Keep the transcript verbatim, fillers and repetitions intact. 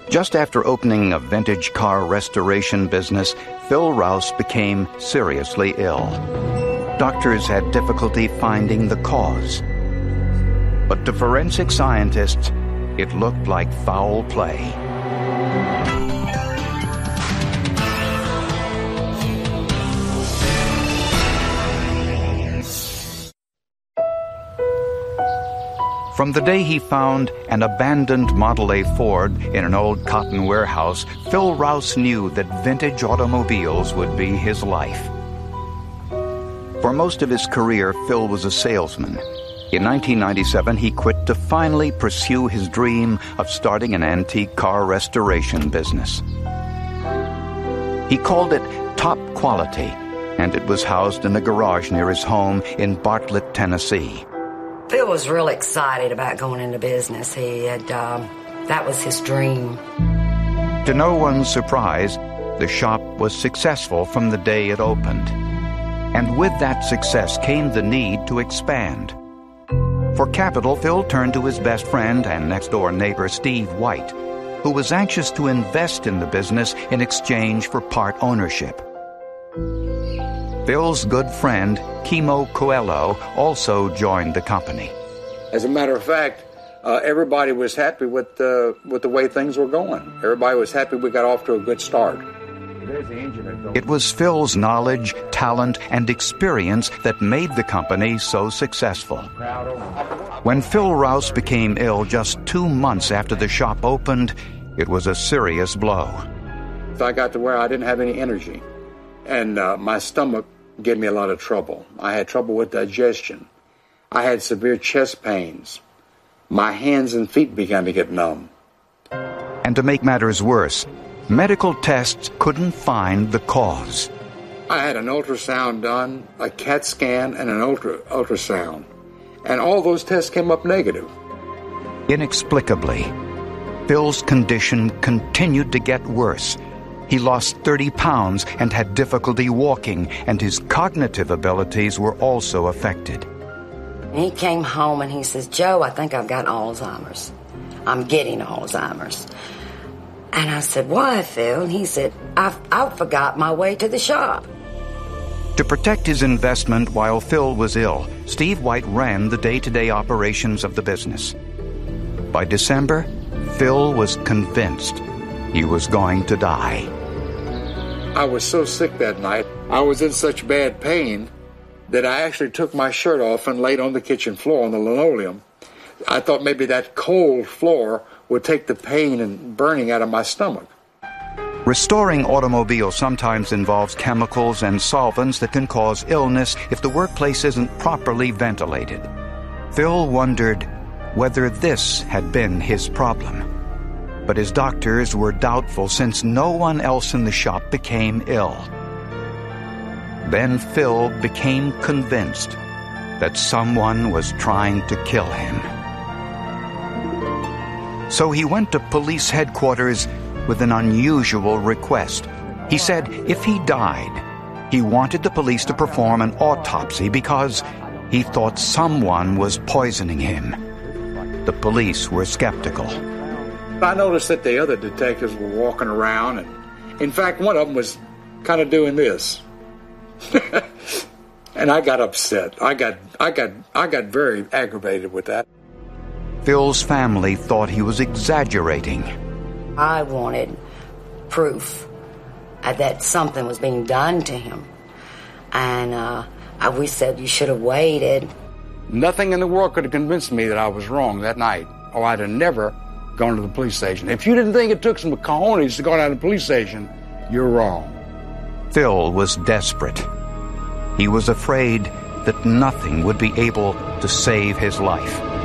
Just after opening a vintage car restoration business, Phil Rouse became seriously ill. Doctors had difficulty finding the cause. But to forensic scientists, it looked like foul play. From the day he found an abandoned Model A Ford in an old cotton warehouse, Phil Rouse knew that vintage automobiles would be his life. For most of his career, Phil was a salesman. In nineteen ninety-seven, he quit to finally pursue his dream of starting an antique car restoration business. He called it Top Quality, and it was housed in a garage near his home in Bartlett, Tennessee. Phil was real excited about going into business. He had, um, that was his dream. To no one's surprise, the shop was successful from the day it opened. And with that success came the need to expand. For capital, Phil turned to his best friend and next-door neighbor, Steve White, who was anxious to invest in the business in exchange for part ownership. Phil's good friend, Kimo Coelho, also joined the company. As a matter of fact, uh, everybody was happy with, uh, with the way things were going. Everybody was happy we got off to a good start. It was Phil's knowledge, talent, and experience that made the company so successful. When Phil Rouse became ill just two months after the shop opened, it was a serious blow. I got to where I didn't have any energy, and uh, my stomach gave me a lot of trouble. I had trouble with digestion. I had severe chest pains. My hands and feet began to get numb. And to make matters worse, medical tests couldn't find the cause. I had an ultrasound done, a CAT scan, and an ultra ultrasound. And all those tests came up negative. Inexplicably, Phil's condition continued to get worse. He lost thirty pounds and had difficulty walking, and his cognitive abilities were also affected. He came home and he says, "Joe, I think I've got Alzheimer's. I'm getting Alzheimer's." And I said, "Why, Phil?" And he said, I, I forgot my way to the shop. To protect his investment while Phil was ill, Steve White ran the day-to-day operations of the business. By December, Phil was convinced he was going to die. I was so sick that night. I was in such bad pain that I actually took my shirt off and laid on the kitchen floor on the linoleum. I thought maybe that cold floor would take the pain and burning out of my stomach. Restoring automobiles sometimes involves chemicals and solvents that can cause illness if the workplace isn't properly ventilated. Phil wondered whether this had been his problem. But his doctors were doubtful since no one else in the shop became ill. Then Phil became convinced that someone was trying to kill him. So he went to police headquarters with an unusual request. He said if he died, he wanted the police to perform an autopsy because he thought someone was poisoning him. The police were skeptical. I noticed that the other detectives were walking around, and in fact, one of them was kind of doing this. And I got upset. I got, I got, I got very aggravated with that. Phil's family thought he was exaggerating. I wanted proof that something was being done to him. And uh, we said, you should have waited. Nothing in the world could have convinced me that I was wrong that night, or I'd have never gone to the police station. If you didn't think it took some cojones to go down to the police station, you're wrong. Phil was desperate. He was afraid that nothing would be able to save his life.